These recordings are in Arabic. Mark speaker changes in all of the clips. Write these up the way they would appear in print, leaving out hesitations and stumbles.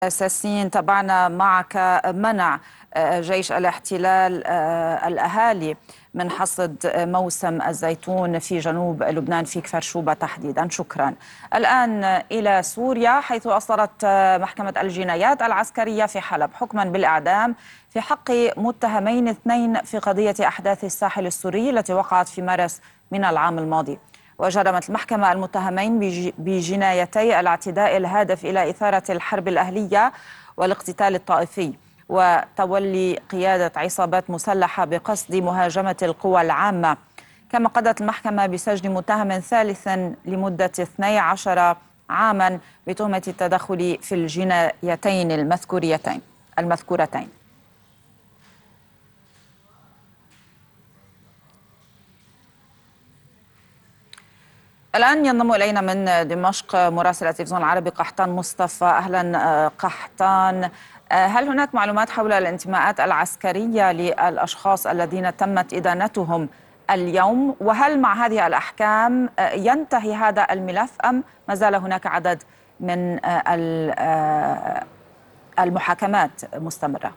Speaker 1: أساسيين تابعنا معك منع جيش الاحتلال الأهالي من حصد موسم الزيتون في جنوب لبنان في كفر شوبة تحديدا. شكرا. الآن إلى سوريا، حيث أصدرت محكمة الجنايات العسكرية في حلب حكما بالإعدام في حق متهمين اثنين في قضية أحداث الساحل السوري التي وقعت في مارس من العام الماضي. وجرمت المحكمة المتهمين بجنايتي الاعتداء الهادف إلى إثارة الحرب الأهلية والاقتتال الطائفي وتولي قيادة عصابات مسلحة بقصد مهاجمة القوى العامة. كما قضت المحكمة بسجن متهم ثالث لمدة 12 عاما بتهمة التدخل في الجنايتين المذكورتين. الآن ينضم إلينا من دمشق مراسل التلفزيون العربي قحطان مصطفى. أهلا قحطان، هل هناك معلومات حول الانتماءات العسكرية للأشخاص الذين تمت إدانتهم اليوم؟ وهل مع هذه الأحكام ينتهي هذا الملف أم ما زال هناك عدد من المحاكمات مستمرة؟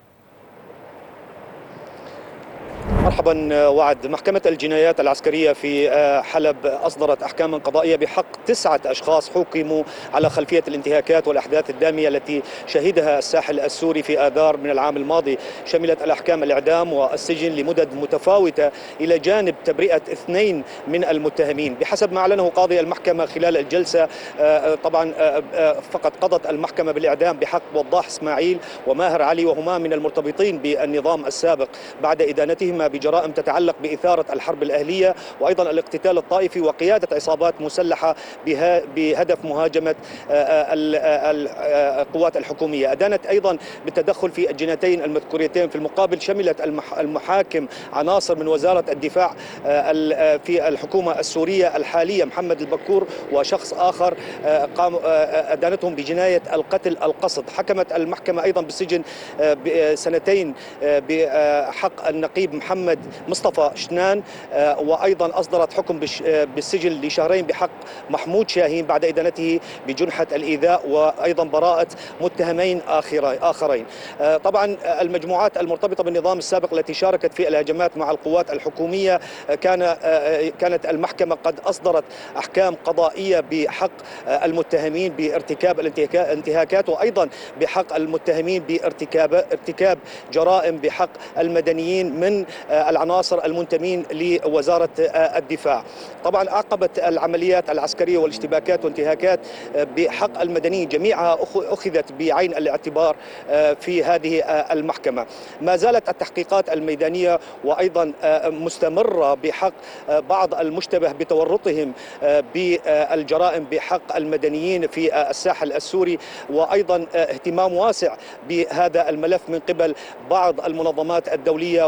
Speaker 2: مرحبا وعد. محكمة الجنايات العسكرية في حلب أصدرت أحكاما قضائية بحق 9 أشخاص حكموا على خلفية الانتهاكات والأحداث الدامية التي شهدها الساحل السوري في آذار من العام الماضي. شملت الأحكام الإعدام والسجن لمدد متفاوتة إلى جانب تبرئة 2 من المتهمين بحسب ما أعلنه قاضي المحكمة خلال الجلسة. طبعا فقد قضت المحكمة بالإعدام بحق وضاح إسماعيل وماهر علي، وهما من المرتبطين بالنظام السابق بعد إدانتهما بجرائم تتعلق بإثارة الحرب الأهلية وأيضا الاقتتال الطائفي وقيادة عصابات مسلحة بهدف مهاجمة القوات الحكومية. أدانت أيضا بالتدخل في الجنايتين المذكورتين. في المقابل شملت المحاكم عناصر من وزارة الدفاع في الحكومة السورية الحالية محمد البكور وشخص آخر أدانتهم بجناية القتل القصد. حكمت المحكمة أيضا بالسجن 2 بحق النقيب محمد مصطفى شنان، وأيضا أصدرت حكم بالسجن ل2 بحق محمود شاهين بعد إدانته بجنحة الإيذاء وأيضا براءة متهمين آخرين. طبعا المجموعات المرتبطة بالنظام السابق التي شاركت في الهجمات مع القوات الحكومية كانت المحكمة قد أصدرت أحكام قضائية بحق المتهمين بارتكاب الانتهاكات وأيضا بحق المتهمين بارتكاب جرائم بحق المدنيين من العناصر المنتمين لوزارة الدفاع. طبعا عقبت العمليات العسكرية والاشتباكات وانتهاكات بحق المدنيين جميعها أخذت بعين الاعتبار في هذه المحكمة. ما زالت التحقيقات الميدانية وأيضا مستمرة بحق بعض المشتبه بتورطهم بالجرائم بحق المدنيين في الساحل السوري، وأيضا اهتمام واسع بهذا الملف من قبل بعض المنظمات الدولية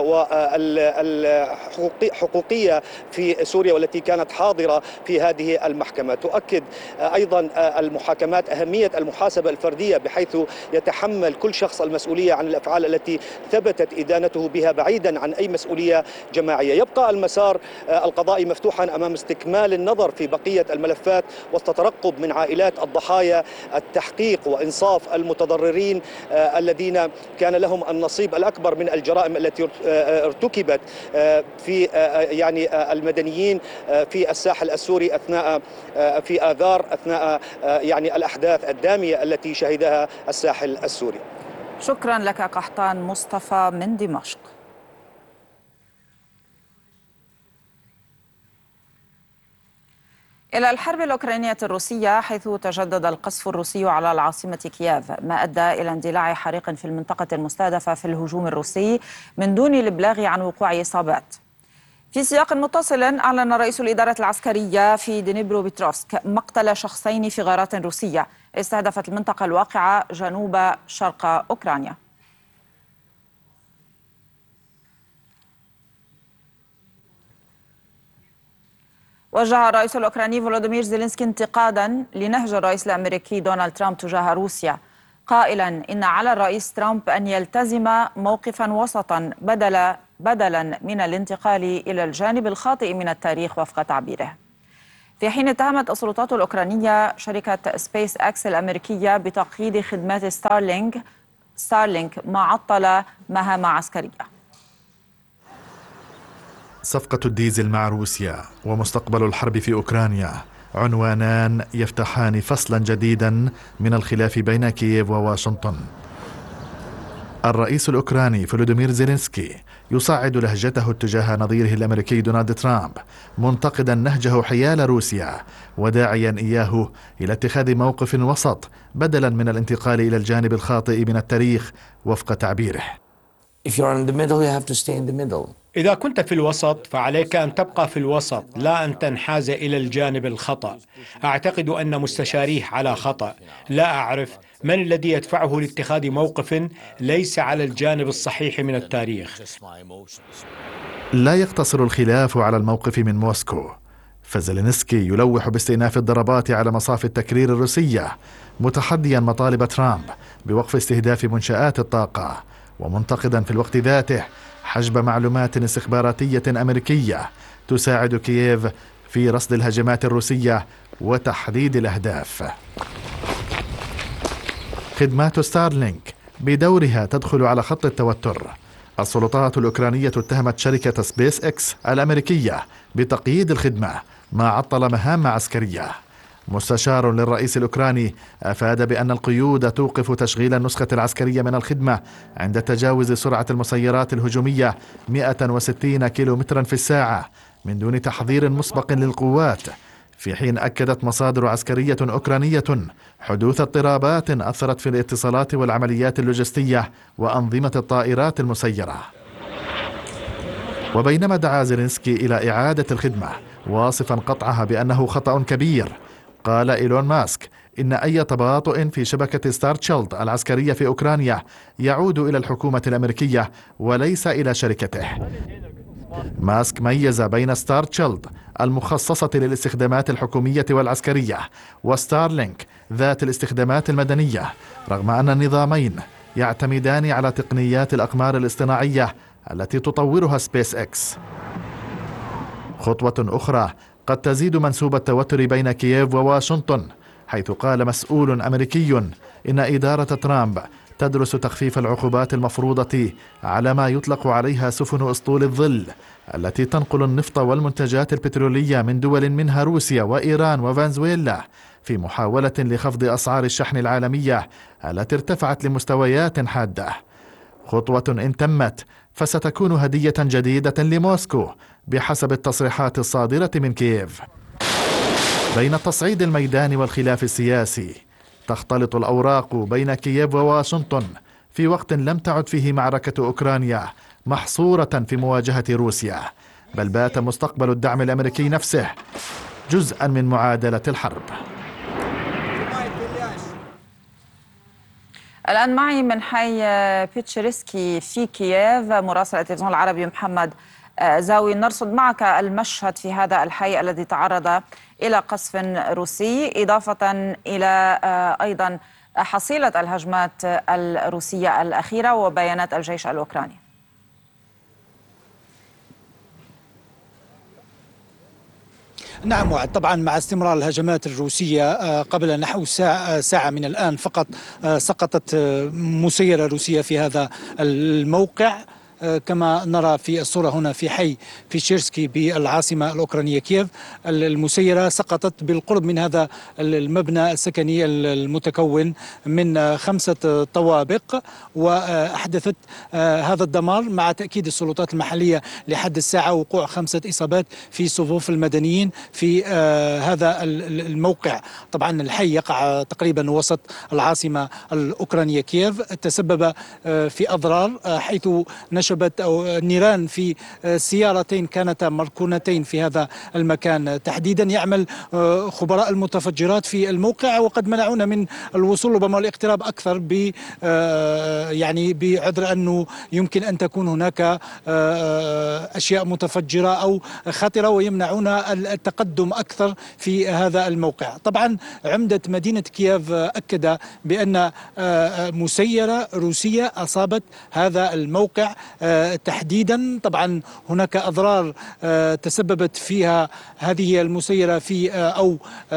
Speaker 2: والحقوقية في سوريا والتي كانت حاضرة في هذه المحكمة. تؤكد أيضا المحاكمات أهمية المحاسبة الفردية بحيث يتحمل كل شخص المسؤولية عن الأفعال التي ثبتت إدانته بها بعيدا عن أي مسؤولية جماعية. يبقى المسار القضائي مفتوحا أمام استكمال النظر في بقية الملفات والترقب من عائلات الضحايا التحقيق وإنصاف المتضررين الذين كان لهم النصيب الأكبر من الجرائم التي ارتكبت في المدنيين في الساحل السوري في آذار أثناء الأحداث الدامية التي شهدها الساحل السوري.
Speaker 1: شكرا لك قحطان مصطفى من دمشق. إلى الحرب الأوكرانية الروسية، حيث تجدد القصف الروسي على العاصمة كييف ما أدى إلى اندلاع حريق في المنطقة المستهدفة في الهجوم الروسي من دون الإبلاغ عن وقوع إصابات. في سياق متصل، أعلن رئيس الإدارة العسكرية في دنيبروبيتروفسك مقتل شخصين في غارات روسية استهدفت المنطقة الواقعة جنوب شرق أوكرانيا. وجه الرئيس الأوكراني فولوديمير زيلينسكي انتقادا لنهج الرئيس الأمريكي دونالد ترامب تجاه روسيا، قائلا إن على الرئيس ترامب أن يلتزم موقفا وسطا بدلا من الانتقال إلى الجانب الخاطئ من التاريخ وفق تعبيره. في حين اتهمت السلطات الأوكرانية شركة سبيس أكس الأمريكية بتقييد خدمات ستارلينك ما عطل مهام عسكرية.
Speaker 3: صفقة الديزل مع روسيا ومستقبل الحرب في أوكرانيا عنوانان يفتحان فصلا جديدا من الخلاف بين كييف وواشنطن. الرئيس الأوكراني فولودومير زيلينسكي يصعد لهجته اتجاه نظيره الأمريكي دونالد ترامب، منتقدا نهجه حيال روسيا وداعيا إياه إلى اتخاذ موقف وسط بدلا من الانتقال إلى الجانب الخاطئ من التاريخ وفق تعبيره.
Speaker 4: إذا كنت في الوسط فعليك أن تبقى في الوسط، لا أن تنحاز إلى الجانب الخطأ. أعتقد أن مستشاريه على خطأ. لا أعرف من الذي يدفعه لاتخاذ موقف ليس على الجانب الصحيح من التاريخ.
Speaker 3: لا يقتصر الخلاف على الموقف من موسكو، فزيلينسكي يلوح باستئناف الضربات على مصاف التكرير الروسية، متحديا مطالب ترامب بوقف استهداف منشآت الطاقة، ومنتقدا في الوقت ذاته حجب معلومات استخباراتية أمريكية تساعد كييف في رصد الهجمات الروسية وتحديد الأهداف. خدمات ستارلينك بدورها تدخل على خط التوتر. السلطات الأوكرانية اتهمت شركة سبيس إكس الأمريكية بتقييد الخدمة ما عطل مهام عسكرية. مستشار للرئيس الأوكراني أفاد بأن القيود توقف تشغيل النسخة العسكرية من الخدمة عند تجاوز سرعة المسيرات الهجومية 160 كيلومترا في الساعة من دون تحضير مسبق للقوات، في حين أكدت مصادر عسكرية أوكرانية حدوث اضطرابات أثرت في الاتصالات والعمليات اللوجستية وأنظمة الطائرات المسيرة. وبينما دعا زيلينسكي إلى إعادة الخدمة واصفا قطعها بأنه خطأ كبير، قال إيلون ماسك إن أي تباطؤ في شبكة ستارتشيلد العسكرية في أوكرانيا يعود إلى الحكومة الأمريكية وليس إلى شركته. ماسك ميز بين ستارتشيلد المخصصة للاستخدامات الحكومية والعسكرية وستارلينك ذات الاستخدامات المدنية، رغم أن النظامين يعتمدان على تقنيات الأقمار الاصطناعية التي تطورها سبيس إكس. خطوة أخرى قد تزيد منسوب التوتر بين كييف وواشنطن، حيث قال مسؤول أمريكي إن إدارة ترامب تدرس تخفيف العقوبات المفروضة على ما يطلق عليها سفن أسطول الظل التي تنقل النفط والمنتجات البترولية من دول منها روسيا وإيران وفنزويلا، في محاولة لخفض أسعار الشحن العالمية التي ارتفعت لمستويات حادة. خطوة إن تمت فستكون هدية جديدة لموسكو بحسب التصريحات الصادرة من كييف. بين التصعيد الميداني والخلاف السياسي تختلط الأوراق بين كييف وواشنطن في وقت لم تعد فيه معركة أوكرانيا محصورة في مواجهة روسيا، بل بات مستقبل الدعم الأمريكي نفسه جزءا من معادلة الحرب.
Speaker 1: الآن معي من حي بيتشرسكي في كييف مراسل التلفزيون العربي محمد زاوي، نرصد معك المشهد في هذا الحي الذي تعرض إلى قصف روسي، إضافة إلى أيضا حصيلة الهجمات الروسية الأخيرة وبيانات الجيش الأوكراني.
Speaker 5: نعم وعد، طبعا مع استمرار الهجمات الروسية قبل نحو ساعة من الآن فقط سقطت مسيرة روسية في هذا الموقع كما نرى في الصورة هنا في حي بيتشيرسكي بالعاصمة الأوكرانية كييف. المسيرة سقطت بالقرب من هذا المبنى السكني المتكون من 5 طوابق وأحدثت هذا الدمار، مع تأكيد السلطات المحلية لحد الساعة وقوع 5 إصابات في صفوف المدنيين في هذا الموقع. طبعا الحي يقع تقريبا وسط العاصمة الأوكرانية كييف، تسبب في أضرار حيث نشبت أو النيران في سيارتين كانتا مركونتين في هذا المكان تحديدا. يعمل خبراء المتفجرات في الموقع وقد منعونا من الوصول ربما الاقتراب أكثر يعني بعذر أنه يمكن أن تكون هناك أشياء متفجرة أو خطرة ويمنعون التقدم أكثر في هذا الموقع. طبعا عمدة مدينة كييف أكد بأن مسيرة روسية أصابت هذا الموقع تحديدا. طبعا هناك أضرار تسببت فيها هذه المسيرة في أو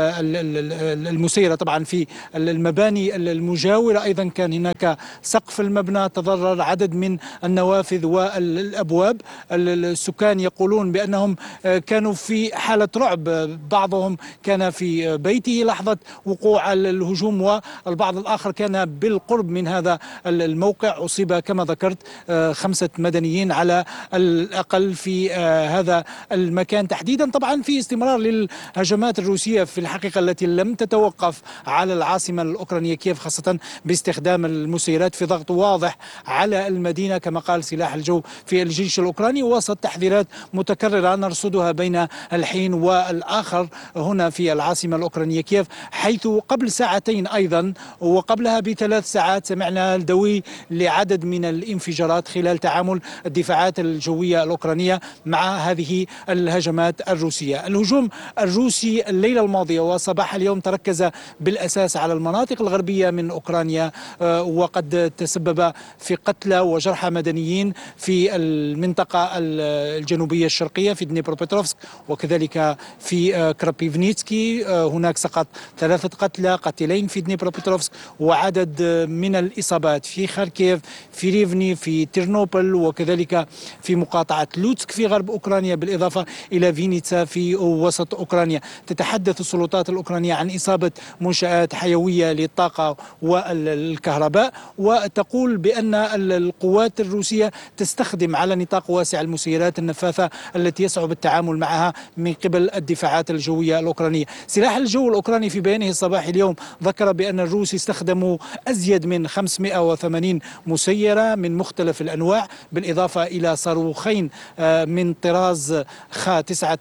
Speaker 5: المسيرة طبعا في المباني المجاورة. أيضا كان هناك سقف المبنى تضرر، عدد من النوافذ والأبواب. السكان يقولون بأنهم كانوا في حالة رعب، بعضهم كان في بيته لحظة وقوع الهجوم والبعض الآخر كان بالقرب من هذا الموقع. أصيب كما ذكرت 5 مدنيين على الأقل في هذا المكان تحديدا. طبعا في استمرار للهجمات الروسية في الحقيقة التي لم تتوقف على العاصمة الأوكرانية كييف، خاصة باستخدام المسيرات في ضغط واضح على المدينة كما قال سلاح الجو في الجيش الأوكراني، وسط تحذيرات متكررة نرصدها بين الحين والآخر هنا في العاصمة الأوكرانية كييف، حيث قبل ساعتين أيضا وقبلها ب3 ساعات سمعنا الدوي لعدد من الانفجارات خلال تعامل الدفاعات الجوية الأوكرانية مع هذه الهجمات الروسية. الهجوم الروسي الليلة الماضية وصباح اليوم تركز بالأساس على المناطق الغربية من أوكرانيا، وقد تسبب في قتلى وجرحى مدنيين في المنطقة الجنوبية الشرقية في دنيبروبيتروفسك وكذلك في كرابيفنيتسكي. هناك سقط 3 قتلى، قتيلين في دنيبروبيتروفسك وعدد من الإصابات في خاركيف، في ريفني، في تيرنوبل وكذلك في مقاطعة لوتسك في غرب أوكرانيا، بالإضافة إلى فينيتسا في وسط أوكرانيا. تتحدث السلطات الأوكرانية عن إصابة منشآت حيوية للطاقة والكهرباء، وتقول بأن القوات الروسية تستخدم على نطاق واسع المسيرات النفاثة التي يصعب التعامل معها من قبل الدفاعات الجوية الأوكرانية. سلاح الجو الأوكراني في بيانه الصباحي اليوم ذكر بأن الروس استخدموا أزيد من 580 مسيرة من مختلف الأنواع، بالإضافة إلى صاروخين من طراز خا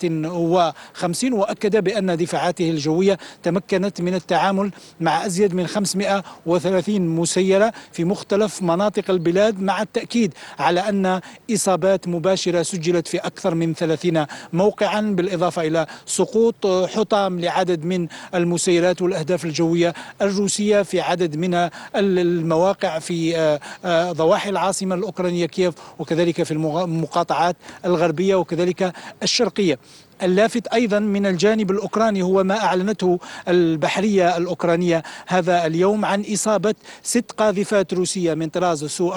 Speaker 5: 59، وأكد بأن دفاعاته الجوية تمكنت من التعامل مع أزيد من 530 مسيرة في مختلف مناطق البلاد، مع التأكيد على أن إصابات مباشرة سجلت في أكثر من 30 موقعا، بالإضافة إلى سقوط حطام لعدد من المسيرات والأهداف الجوية الروسية في عدد من المواقع في ضواحي العاصمة الأوكرانية كييف وكذلك في المقاطعات الغربية وكذلك الشرقية. اللافت أيضا من الجانب الأوكراني هو ما أعلنته البحرية الأوكرانية هذا اليوم عن إصابة 6 قاذفات روسية من طراز سو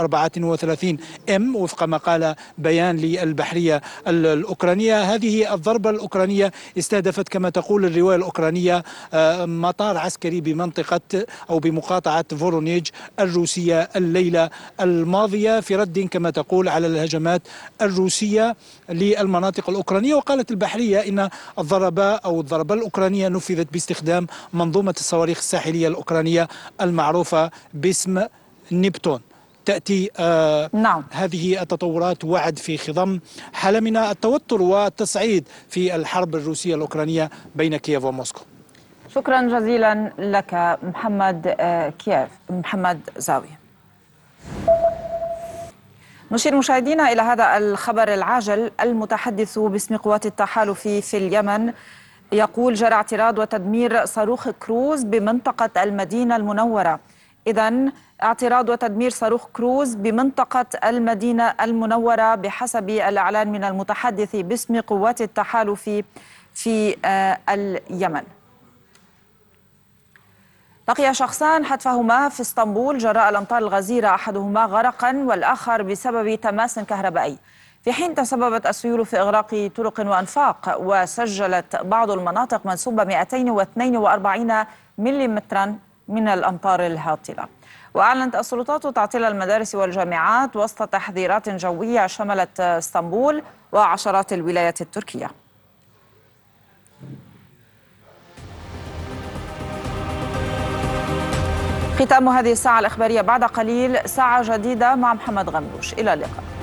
Speaker 5: 34M وفق ما قال بيان للبحرية الأوكرانية. هذه الضربة الأوكرانية استهدفت كما تقول الرواية الأوكرانية مطار عسكري بمنطقة أو بمقاطعة فورونيج الروسية الليلة الماضية في رد كما تقول على الهجمات الروسية للمناطق الأوكرانية. وقالت البحرية إن الضربة الأوكرانية نفذت باستخدام منظومة الصواريخ الساحلية الأوكرانية المعروفة باسم نيبتون. تأتي هذه التطورات وعد في خضم حالة من التوتر والتصعيد في الحرب الروسية الأوكرانية بين كييف وموسكو.
Speaker 1: شكرا جزيلا لك محمد زاوية. نشير مشاهدينا إلى هذا الخبر العاجل. المتحدث باسم قوات التحالف في اليمن يقول جرى اعتراض وتدمير صاروخ كروز بمنطقة المدينة المنورة. إذن اعتراض وتدمير صاروخ كروز بمنطقة المدينة المنورة بحسب الإعلان من المتحدث باسم قوات التحالف في اليمن. لقي شخصان حتفهما في اسطنبول جراء الأمطار الغزيرة، أحدهما غرقا والآخر بسبب تماس كهربائي، في حين تسببت السيول في إغلاق طرق وأنفاق. وسجلت بعض المناطق منسوبة 242 ملم من الأمطار الهاطلة. وأعلنت السلطات تعطيل المدارس والجامعات وسط تحذيرات جوية شملت اسطنبول وعشرات الولايات التركية. ختام هذه الساعة الإخبارية، بعد قليل ساعة جديدة مع محمد غمروش. إلى اللقاء.